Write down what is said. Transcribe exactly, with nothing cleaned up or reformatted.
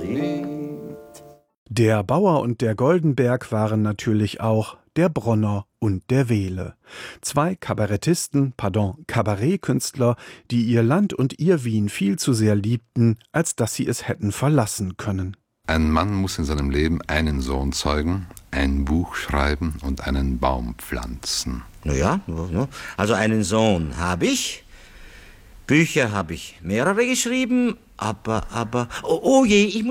Lied. Der Bauer und der Goldenberg waren natürlich auch der Bronner und der Wehle. Zwei Kabarettisten, pardon, Kabarettkünstler, die ihr Land und ihr Wien viel zu sehr liebten, als dass sie es hätten verlassen können. Ein Mann muss in seinem Leben einen Sohn zeugen, ein Buch schreiben und einen Baum pflanzen. Naja, also einen Sohn habe ich. Bücher habe ich mehrere geschrieben, aber, aber, oh, oh je, ich muss